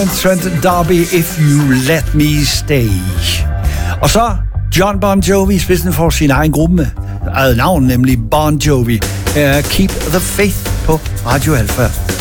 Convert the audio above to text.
Trent D'Arby, If You Let Me Stay. Og så John Bon Jovi, spidsen for sin egen gruppe med eget navn, nemlig Bon Jovi. Keep the Faith på Radio Alpha.